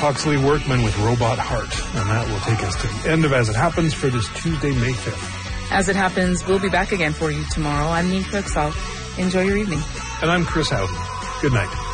Huxley Workman with Robot Heart. And that will take us to the end of As It Happens for this Tuesday, May 5th. As It Happens, we'll be back again for you tomorrow. I'm Niamh Cooksall. Enjoy your evening. And I'm Chris Howden. Good night.